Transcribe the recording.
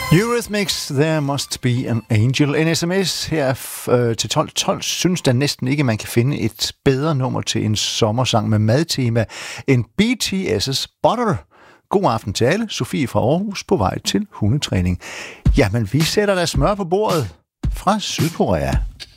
Eurythmics, There Must Be an Angel. En sms her til 12.12 synes da næsten ikke, man kan finde et bedre nummer til en sommersang med madtema end BTS' Butter. God aften til alle. Sofie fra Aarhus på vej til hundetræning. Jamen, vi sætter da smør på bordet fra Sydkorea.